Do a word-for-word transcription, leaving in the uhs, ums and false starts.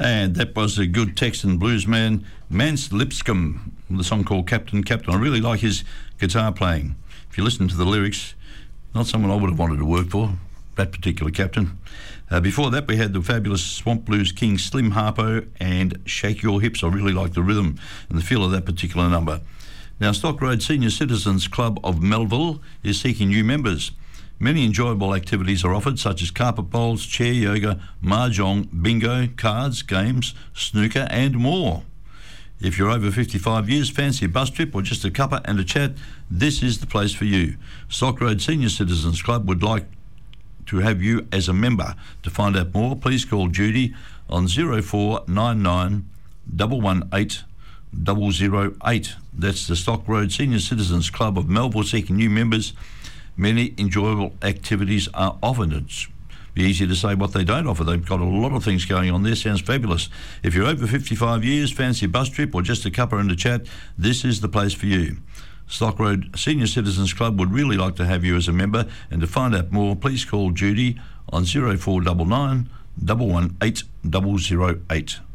And that was a good Texan bluesman, Mance Lipscomb, with a song called Captain, Captain. I really like his guitar playing. If you listen to the lyrics, not someone I would have wanted to work for, that particular captain. Uh, before that, we had the fabulous Swamp Blues King Slim Harpo and Shake Your Hips. I really like the rhythm and the feel of that particular number. Now, Stock Road Senior Citizens Club of Melville is seeking new members. Many enjoyable activities are offered, such as carpet bowls, chair yoga, mahjong, bingo, cards, games, snooker and more. If you're over fifty-five years, fancy a bus trip or just a cuppa and a chat, this is the place for you. Stock Road Senior Citizens Club would like to have you as a member. To find out more, please call Judy on zero four nine nine, one one eight, zero zero eight. That's the Stock Road Senior Citizens Club of Melville seeking new members. Many enjoyable activities are offered. It's easy to say what they don't offer. They've got a lot of things going on there. Sounds fabulous. If you're over fifty-five years, fancy a bus trip or just a cuppa and a chat, this is the place for you. Stock Road Senior Citizens Club would really like to have you as a member, and to find out more, please call Judy on zero four nine nine, one one eight, zero zero eight.